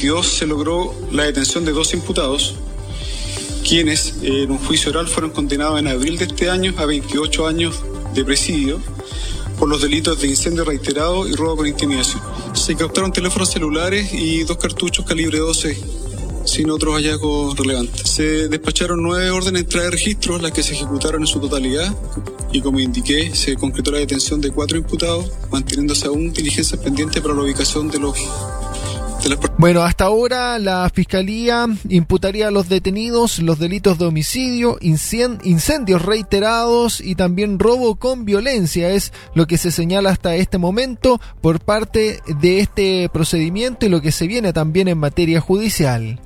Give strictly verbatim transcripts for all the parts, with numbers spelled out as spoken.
veintidós se logró la detención de dos imputados, quienes eh, en un juicio oral fueron condenados en abril de este año a veintiocho años de presidio por los delitos de incendio reiterado y robo con intimidación. Se incautaron teléfonos celulares y dos cartuchos calibre doce, sin otros hallazgos relevantes. Se despacharon nueve órdenes de entrada de registro, las que se ejecutaron en su totalidad, y como indiqué, se concretó la detención de cuatro imputados, manteniéndose aún diligencias pendientes para la ubicación de los de las personas. Bueno, hasta ahora la Fiscalía imputaría a los detenidos los delitos de homicidio, incendios reiterados y también robo con violencia. Es lo que se señala hasta este momento por parte de este procedimiento y lo que se viene también en materia judicial.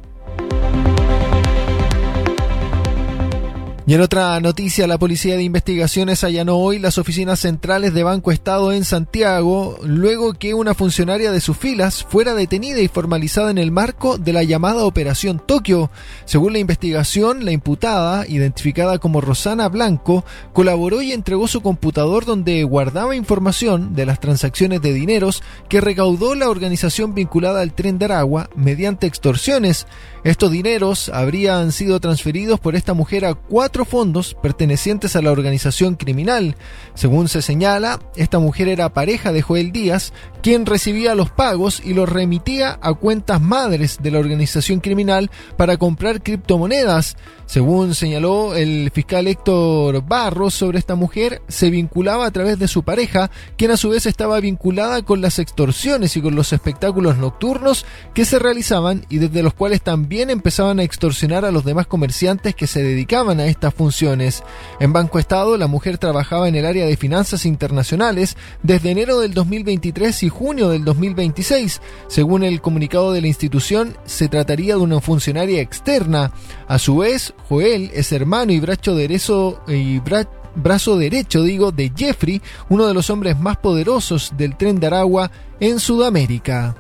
Y en otra noticia, la Policía de Investigaciones allanó hoy las oficinas centrales de Banco Estado en Santiago, luego que una funcionaria de sus filas fuera detenida y formalizada en el marco de la llamada Operación Tokio. Según la investigación, la imputada, identificada como Rosana Blanco, colaboró y entregó su computador donde guardaba información de las transacciones de dineros que recaudó la organización vinculada al Tren de Aragua mediante extorsiones. Estos dineros habrían sido transferidos por esta mujer a cuatro fondos pertenecientes a la organización criminal. Según se señala, esta mujer era pareja de Joel Díaz, quien recibía los pagos y los remitía a cuentas madres de la organización criminal para comprar criptomonedas. Según señaló el fiscal Héctor Barros sobre esta mujer, se vinculaba a través de su pareja, quien a su vez estaba vinculada con las extorsiones y con los espectáculos nocturnos que se realizaban y desde los cuales también empezaban a extorsionar a los demás comerciantes que se dedicaban a estas funciones. En Banco Estado, la mujer trabajaba en el área de finanzas internacionales desde enero del dos mil veintitrés y junio del dos mil veintiséis. Según el comunicado de la institución, se trataría de una funcionaria externa. A su vez, Joel es hermano y brazo derecho, y bra, brazo derecho digo, de Jeffrey, uno de los hombres más poderosos del Tren de Aragua en Sudamérica.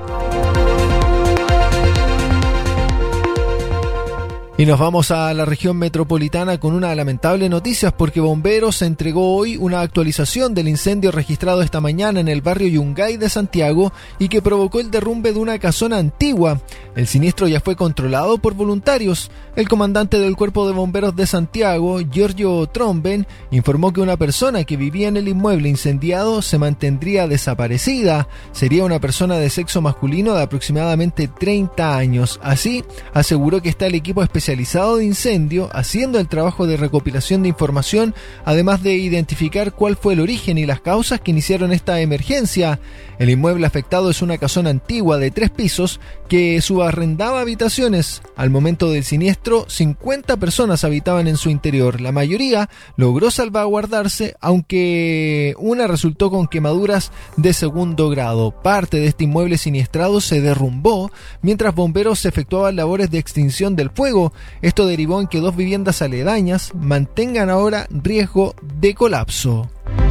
Y nos vamos a la región metropolitana con una lamentable noticia, porque Bomberos entregó hoy una actualización del incendio registrado esta mañana en el barrio Yungay de Santiago y que provocó el derrumbe de una casona antigua. El siniestro ya fue controlado por voluntarios. El comandante del Cuerpo de Bomberos de Santiago, Giorgio Tromben, informó que una persona que vivía en el inmueble incendiado se mantendría desaparecida. Sería una persona de sexo masculino de aproximadamente treinta años. Así, aseguró que está el equipo especializado especializado de incendio haciendo el trabajo de recopilación de información, además de identificar cuál fue el origen y las causas que iniciaron esta emergencia. El inmueble afectado es una casona antigua de tres pisos que subarrendaba habitaciones. Al momento del siniestro, cincuenta personas habitaban en su interior. La mayoría logró salvaguardarse, aunque una resultó con quemaduras de segundo grado. Parte de este inmueble siniestrado se derrumbó mientras bomberos efectuaban labores de extinción del fuego. Esto derivó en que dos viviendas aledañas mantengan ahora riesgo de colapso.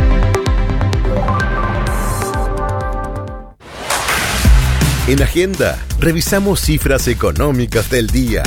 En Agenda, revisamos cifras económicas del día.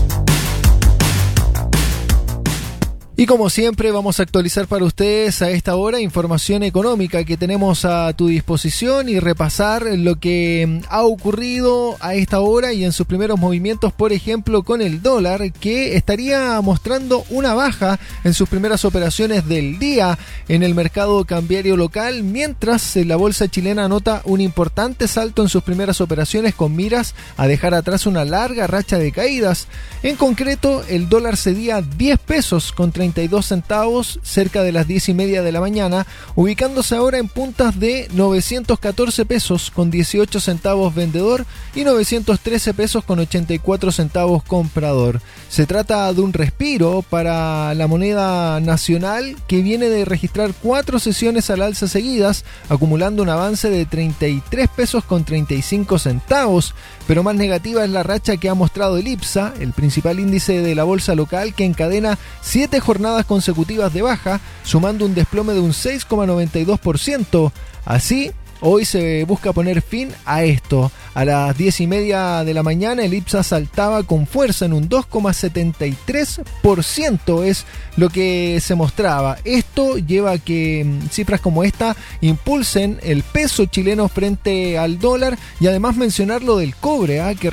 Y como siempre vamos a actualizar para ustedes a esta hora información económica que tenemos a tu disposición y repasar lo que ha ocurrido a esta hora y en sus primeros movimientos, por ejemplo con el dólar, que estaría mostrando una baja en sus primeras operaciones del día en el mercado cambiario local, mientras la bolsa chilena anota un importante salto en sus primeras operaciones con miras a dejar atrás una larga racha de caídas. En concreto, el dólar cedía diez pesos con treinta y dos centavos cerca de las diez y media de la mañana, ubicándose ahora en puntas de novecientos catorce pesos con dieciocho centavos vendedor y novecientos trece pesos con ochenta y cuatro centavos comprador. Se trata de un respiro para la moneda nacional, que viene de registrar cuatro sesiones al alza seguidas, acumulando un avance de treinta y tres pesos con treinta y cinco centavos, pero más negativa es la racha que ha mostrado el IPSA, el principal índice de la bolsa local, que encadena siete jornadas consecutivas de baja, sumando un desplome de un seis coma noventa y dos por ciento. Así, hoy se busca poner fin a esto. A las diez y media de la mañana el IPSA saltaba con fuerza en un dos coma setenta y tres por ciento, es lo que se mostraba. Esto lleva a que cifras como esta impulsen el peso chileno frente al dólar, y además mencionar lo del cobre, ¿eh? que